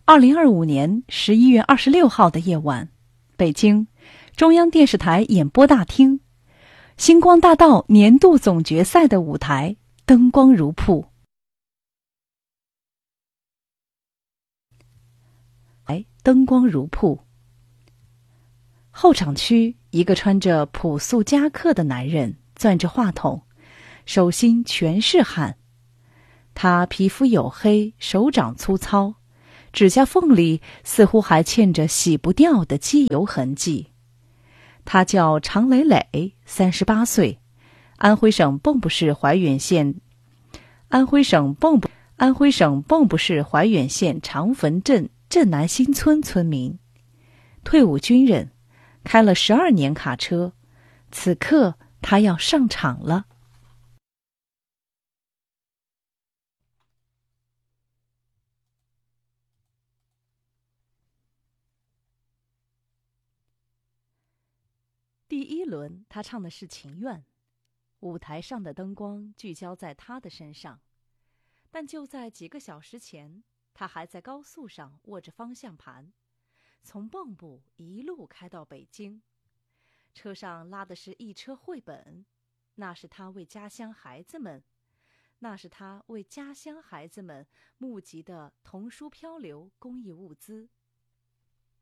2025年11月26号的夜晚，北京中央电视台演播大厅，星光大道年度总决赛的舞台灯光如瀑。灯光如瀑。后场区，一个穿着朴素夹克的男人攥着话筒，手心全是汗。他皮肤黝黑，手掌粗糙，指甲缝里似乎还嵌着洗不掉的机油痕迹。他叫常磊磊，38岁，安徽省蚌埠市怀远县长坟镇镇南新村村民，退伍军人，开了12年卡车，此刻他要上场了。第一轮，他唱的是《情愿》，舞台上的灯光聚焦在他的身上，但就在几个小时前，他还在高速上握着方向盘，从蚌埠一路开到北京。车上拉的是一车绘本，那是他为家乡孩子们募集的童书漂流公益物资。